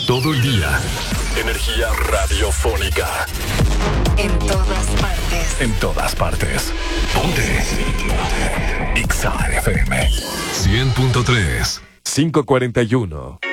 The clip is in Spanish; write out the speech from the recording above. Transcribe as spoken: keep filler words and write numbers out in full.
todo el día. Energía radiofónica. En todas partes. En todas partes. Ponte. X A F M. cien punto tres. cinco cuarenta y uno.